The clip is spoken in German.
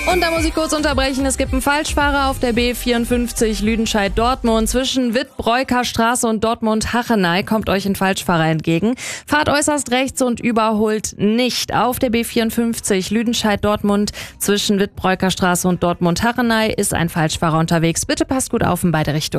Und da muss ich kurz unterbrechen. Es gibt einen Falschfahrer auf der B54 Lüdenscheid-Dortmund. Zwischen Wittbreuker Straße und Dortmund-Hachenay kommt euch ein Falschfahrer entgegen. Fahrt äußerst rechts und überholt nicht. Auf der B54 Lüdenscheid-Dortmund zwischen Wittbreuker Straße und Dortmund-Hachenay ist ein Falschfahrer unterwegs. Bitte passt gut auf in beide Richtungen.